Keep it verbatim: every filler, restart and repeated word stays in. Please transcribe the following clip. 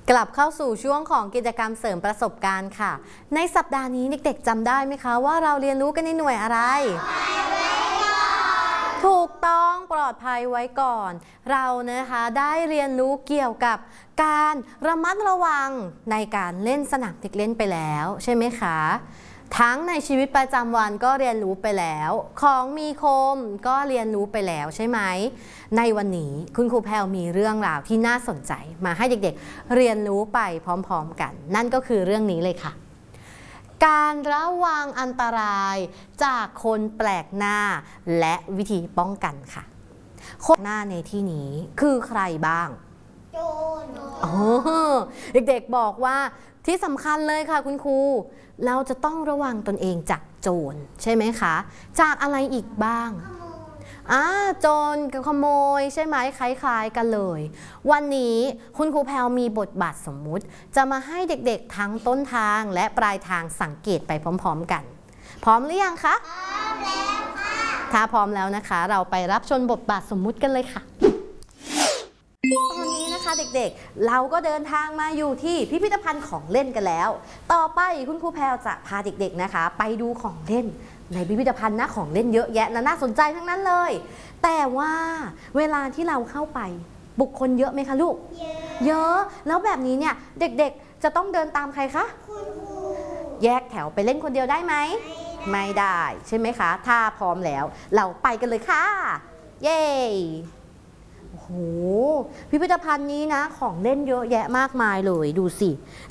กลับเข้าสู่ช่วงของกิจกรรมเสริมประสบการณ์ค่ะในสัปดาห์นี้เด็กๆจำได้ไหมคะว่าเราเรียนรู้กันในหน่วยอะไรถูกต้องปลอดภัยไว้ก่อนเรานะคะได้เรียนรู้เกี่ยวกับการระมัดระวังในการเล่นสนามเด็กเล่นไปแล้วใช่ไหมคะทั้งในชีวิตประจำวันก็เรียนรู้ไปแล้วของมีคมก็เรียนรู้ไปแล้วใช่ไหมในวันนี้คุณครูแพรวมีเรื่องราวที่น่าสนใจมาให้เด็กๆเรียนรู้ไปพร้อมๆกันนั่นก็คือเรื่องนี้เลยค่ะการระวังอันตรายจากคนแปลกหน้าและวิธีป้องกันค่ะคนหน้าในที่นี้คือใครบ้างโจรโอ้เด็กๆบอกว่าที่สำคัญเลยค่ะคุณครูเราจะต้องระวังตนเองจากโจรใช่ไหมคะจากอะไรอีกบ้างอ่าโจรกับขโมยใช่ไหมคล้ายๆกันเลยวันนี้คุณครูแพรวมีบทบาทสมมุติจะมาให้เด็กๆทั้งต้นทางและปลายทางสังเกตไปพร้อมๆกันพร้อมหรือยังคะพร้อมแล้วค่ะถ้าพร้อมแล้วนะคะเราไปรับชมบทบาทสมมุติกันเลยค่ะตอนนี้นะคะเด็กๆเราก็เดินทางมาอยู่ที่พิพิธภัณฑ์ของเล่นกันแล้วต่อไปคุณครูแพรวจะพาเด็กๆนะคะไปดูของเล่นในพิพิธภัณฑ์นะของเล่นเยอะแยะนะน่าสนใจทั้งนั้นเลยแต่ว่าเวลาที่เราเข้าไปบุคคลเยอะไหมคะลูกเยอะเยอะแล้วแบบนี้เนี่ยเด็กๆจะต้องเดินตามใครคะคุณครูแยกแถวไปเล่นคนเดียวได้ไหมไม่ได้ใช่ไหมคะถ้าพร้อมแล้วเราไปกันเลยค่ะเย้โอ้โหพิพิธภัณฑ์นี้นะของเล่นเยอะแยะมากมายเลยดูสิ